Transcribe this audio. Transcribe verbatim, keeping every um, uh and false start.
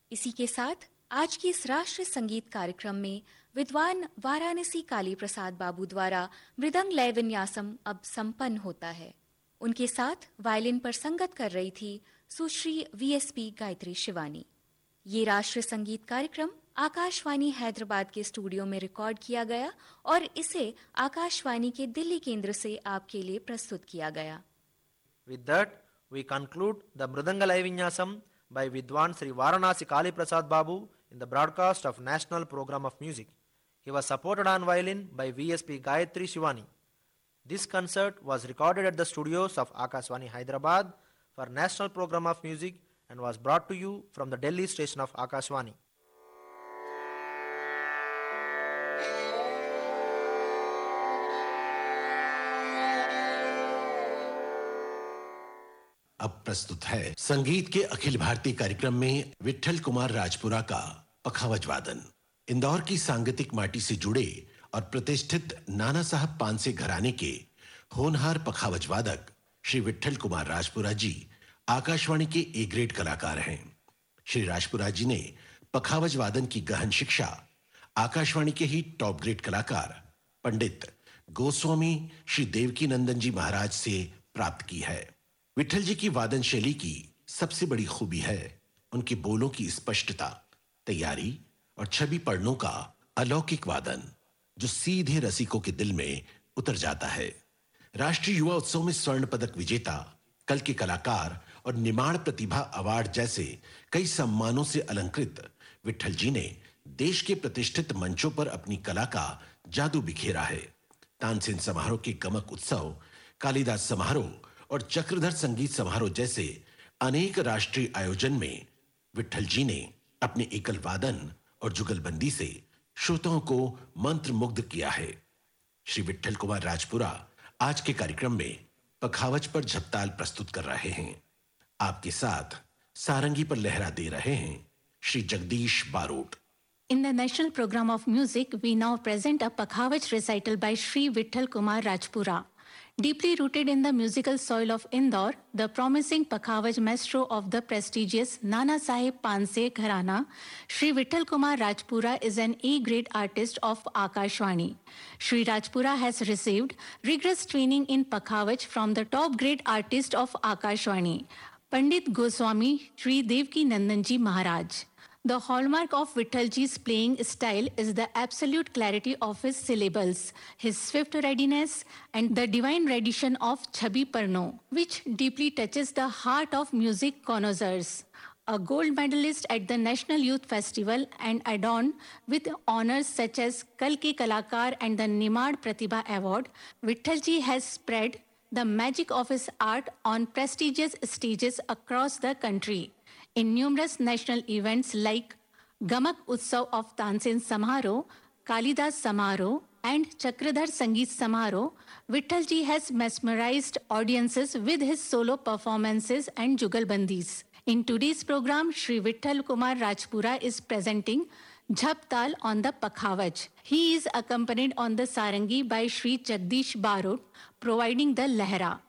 इसी के साथ आज की इस राष्ट्रीय संगीत कार्यक्रम में विद्वान वाराणसी काली प्रसाद बाबू द्वारा मृदंग लय विन्यासम अब संपन्न होता है। उनके साथ वायलिन पर संगत कर रही थी सुश्री वीएसपी गायत्री शिवानी। ये राष्ट्रीय संगीत कार्यक्रम आकाशवाणी हैदराबाद के स्टूडियो में रिकॉर्ड किया गया और इसे आकाशवाणी के दिल्ली केंद्र से आपके लिए प्रस्तुत किया गया। With that, we conclude the Mridanga Laya Vinyasam by Vidwan Sri Varanasi Kali Prasad Babu in the broadcast of National Program of Music. He was supported on violin by V S P Gayatri Shivani. This concert was recorded at the studios of Akashvani Hyderabad for National Program of Music and was brought to you from the Delhi station of Akashvani. अब प्रस्तुत है संगीत के अखिल भारतीय कार्यक्रम में विट्ठल कुमार राजपुरा का पखावज वादन। इंदौर की सांगीतिक माटी से जुड़े और प्रतिष्ठित नाना साहब पानसे घराने के होनहार पखावज वादक श्री विट्ठल कुमार राजपुरा जी आकाशवाणी के ए ग्रेड कलाकार हैं। श्री राजपुरा जी ने पखावज वादन की गहन शिक्षा आकाशवाणी के ही टॉप ग्रेड कलाकार पंडित गोस्वामी श्री देवकी नंदन जी महाराज से प्राप्त की है। विट्ठल जी की वादन शैली की सबसे बड़ी खूबी है उनके बोलों की स्पष्टता, तैयारी और छवि पढ़नों का अलौकिक वादन जो सीधे रसिकों के दिल में उतर जाता है। राष्ट्रीय युवा उत्सव में स्वर्ण पदक विजेता, कल के कलाकार और निमाड़ प्रतिभा अवार्ड जैसे कई सम्मानों से अलंकृत विट्ठल जी ने देश के प्रतिष्ठित मंचों पर अपनी कला का जादू बिखेरा है। तानसेन समारोह के गमक उत्सव, कालिदास समारोह और चक्रधर संगीत समारोह जैसे अनेक राष्ट्रीय आयोजन में विट्ठल जी ने अपने एकल वादन और जुगलबंदी से श्रोताओं को मंत्रमुग्ध किया है। श्री विट्ठल कुमार राजपुरा आज के कार्यक्रम में पखावज पर झपताल प्रस्तुत कर रहे हैं। आपके साथ सारंगी पर लहरा दे रहे हैं Shri Jagdish Barot. In the National Program of Music, we now present a Pakhavaj recital by Shri Vitthal Kumar Rajpura. Deeply rooted in the musical soil of Indore, the promising Pakhavaj maestro of the prestigious Nana Saheb Panse Gharana, Shri Vitthal Kumar Rajpura is an A-grade artist of Akashvani. Shri Rajpura has received rigorous training in Pakhavaj from the top-grade artist of Akashvani, Pandit Goswami Shri Devki Nandanji Maharaj. The hallmark of Vittalji's playing style is the absolute clarity of his syllables, his swift readiness, and the divine rendition of Chhabi Parno, which deeply touches the heart of music connoisseurs. A gold medalist at the National Youth Festival and adorned with honors such as Kal Ke Kalakar and the Nimad Pratibha Award, Vittalji has spread the magic of his art on prestigious stages across the country. In numerous national events like Gamak Utsav of Tansen Samaro, Kalidas Samaro, and Chakradhar Sangeet Samaro, Vittalji has mesmerized audiences with his solo performances and jugalbandis. In today's program, Shri Vitthal Kumar Rajpura is presenting Jhaptal on the Pakhavaj. He is accompanied on the sarangi by Shri Jagdish Barot, providing the lehra.